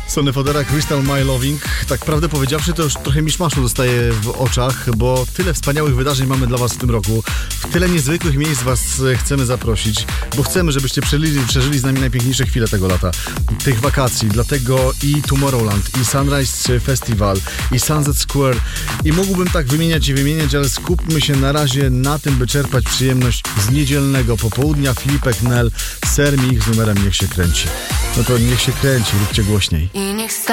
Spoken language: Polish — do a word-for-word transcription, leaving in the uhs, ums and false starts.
Sonny Fodera, Crystal My Loving. Tak prawdę powiedziawszy, to już trochę miszmaszu dostaję w oczach, bo tyle wspaniałych wydarzeń mamy dla was w tym roku. W tyle niezwykłych miejsc was chcemy zaprosić, bo chcemy, żebyście przeżyli, przeżyli z nami najpiękniejsze chwile tego lata, tych wakacji. Dlatego i Tomorrowland, i Sunrise Festival, i Sunset Square. I mógłbym tak wymieniać i wymieniać, ale skupmy się na razie na tym, by czerpać przyjemność z niedzielnego popołudnia. Filipek, Nel, Ser mi ich z numerem Niech się kręci. No to niech się kręci, róbcie głośniej.